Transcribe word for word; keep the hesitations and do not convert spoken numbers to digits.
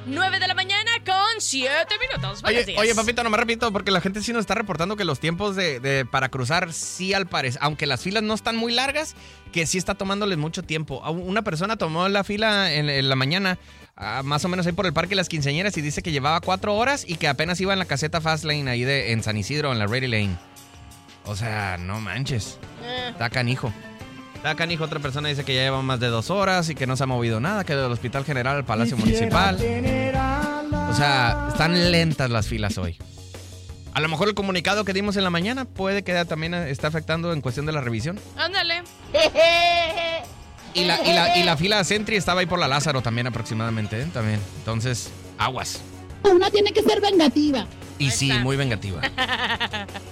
nueve de la mañana con siete minutos. Buenos Oye, días. oye, papito, no me repito, porque la gente sí nos está reportando que los tiempos de, de para cruzar sí al parecer, aunque las filas no están muy largas, que sí está tomándoles mucho tiempo. A Una persona tomó la fila en, en la mañana, ah, más o menos ahí por el Parque Las Quinceañeras, y dice que llevaba cuatro horas y que apenas iba en la caseta Fast Lane ahí de, en San Isidro, en la Ready Lane. O sea, no manches. Eh. Está canijo. Está canijo. Otra persona dice que ya lleva más de dos horas y que no se ha movido nada, que del Hospital General al Palacio Municipal. O sea, están lentas las filas hoy. A lo mejor el comunicado que dimos en la mañana puede que también está afectando en cuestión de la revisión. Ándale. Y la, y la, y la fila Sentry estaba ahí por la Lázaro también aproximadamente, ¿eh? También. Entonces, aguas. Una tiene que ser vengativa. Y Ahí sí, está. muy vengativa.